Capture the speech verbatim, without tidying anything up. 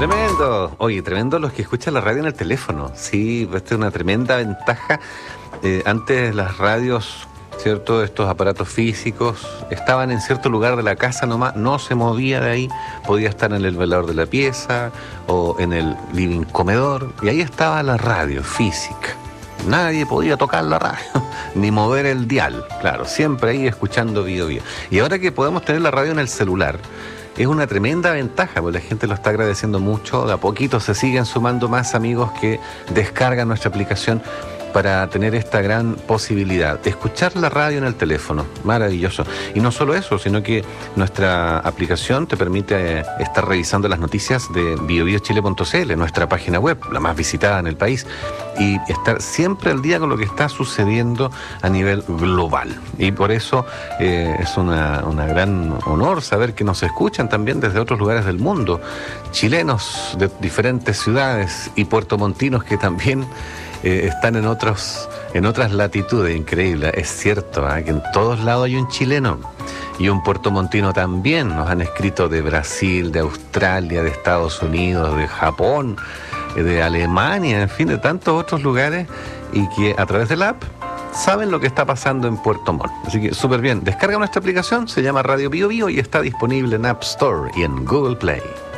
Tremendo. Oye, tremendo los que escuchan la radio en el teléfono. Sí, esta es una tremenda ventaja. Eh, antes las radios, ¿cierto? Estos aparatos físicos estaban en cierto lugar de la casa nomás, no se movía de ahí, podía estar en el velador de la pieza o en el living comedor, y ahí estaba la radio física. Nadie podía tocar la radio, ni mover el dial, claro, siempre ahí escuchando Bio Bio. Y ahora que podemos tener la radio en el celular, es una tremenda ventaja, porque la gente lo está agradeciendo mucho. De a poquito se siguen sumando más amigos que descargan nuestra aplicación para tener esta gran posibilidad de escuchar la radio en el teléfono. Maravilloso. Y no solo eso, sino que nuestra aplicación te permite eh, estar revisando las noticias de bio bio chile punto c l, nuestra página web, la más visitada en el país, y estar siempre al día con lo que está sucediendo a nivel global. Y por eso eh, es una, una gran honor saber que nos escuchan también desde otros lugares del mundo, chilenos de diferentes ciudades y puertomontinos que también Eh, están en otros, en otras latitudes. Increíble, es cierto, ¿eh? Que en todos lados hay un chileno y un puertomontino también. Nos han escrito de Brasil, de Australia, de Estados Unidos, de Japón, eh, de Alemania, en fin, de tantos otros lugares, y que a través de la app saben lo que está pasando en Puerto Montt. Así que súper bien, descarga nuestra aplicación, se llama Radio Bio Bio y está disponible en App Store y en Google Play.